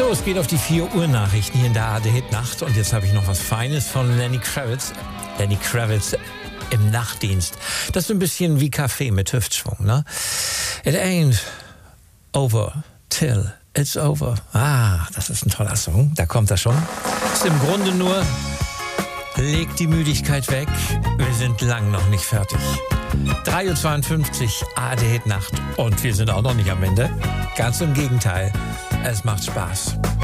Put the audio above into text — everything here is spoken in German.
So, es geht auf die 4 Uhr Nachrichten hier in der ARD Nacht. Und jetzt habe ich noch was Feines von Lenny Kravitz. Lenny Kravitz im Nachtdienst. Das ist ein bisschen wie Kaffee mit Hüftschwung, ne? It ain't over till it's over. Ah, das ist ein toller Song. Da kommt er schon. Ist im Grunde nur, legt die Müdigkeit weg. Wir sind lang noch nicht fertig. 3:52 Uhr, ARD Nacht. Und wir sind auch noch nicht am Ende. Ganz im Gegenteil. Es macht Spaß.